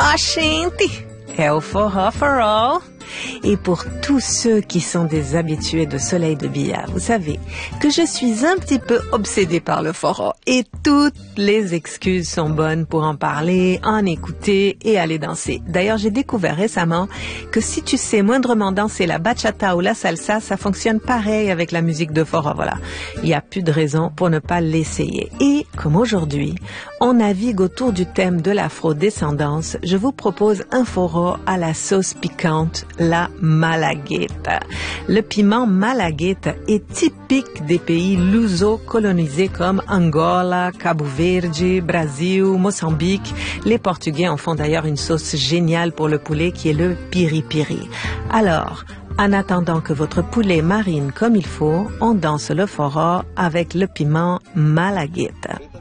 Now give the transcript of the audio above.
A gente, é o forró for all. Et pour tous ceux qui sont des habitués de Soleil de Billard, vous savez que je suis un petit peu obsédée par le forró et toutes les excuses sont bonnes pour en parler, en écouter et aller danser. D'ailleurs, j'ai découvert récemment que si tu sais moindrement danser la bachata ou la salsa, ça fonctionne pareil avec la musique de forró. Voilà, il n'y a plus de raison pour ne pas l'essayer. Et comme aujourd'hui, on navigue autour du thème de l'afro-descendance, je vous propose un forró à la sauce piquante, la malagueta. Le piment malagueta est typique des pays luso-colonisés comme Angola, Cabo Verde, Brésil, Mozambique. Les Portugais en font d'ailleurs une sauce géniale pour le poulet qui est le piri-piri. Alors, en attendant que votre poulet marine comme il faut, on danse le forró avec le piment malagueta.